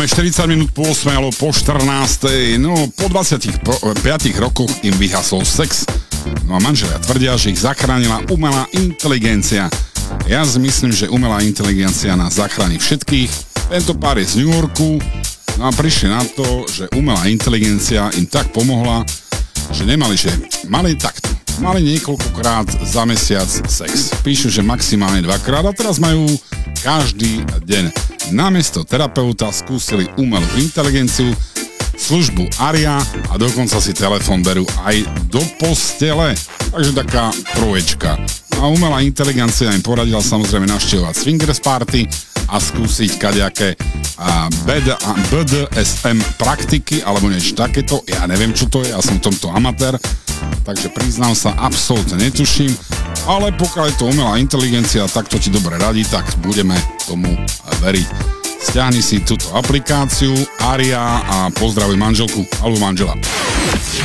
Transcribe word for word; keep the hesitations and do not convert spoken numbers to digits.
Máme štyridsať minút po ôsmej alebo po štrnástej. No, po dvadsiatich piatich rokoch im vyhasol sex. No a manželia tvrdia, že ich zachránila umelá inteligencia. Ja si myslím, že umelá inteligencia nás zachráni všetkých. Tento pár je z New Yorku. No a prišli na to, že umelá inteligencia im tak pomohla, že nemali, že mali takto. Mali niekoľkokrát za mesiac sex. Píšu, že maximálne dvakrát a teraz majú každý deň. Namiesto terapeuta skúsili umelú inteligenciu, službu Aria a dokonca si telefón berú aj do postele. Takže taká troječka. A umelá inteligencia im poradila samozrejme navštevovať swingers party a skúsiť kadejaké bé dé es em praktiky alebo niečo takéto. Ja neviem, čo to je, ja som v tomto amatér, takže priznám sa, absolútne netuším, ale pokiaľ je to umelá inteligencia, tak to ti dobre radí, tak budeme tomu veriť. Stiahni si túto aplikáciu Aria a pozdravuj manželku alebo manžela.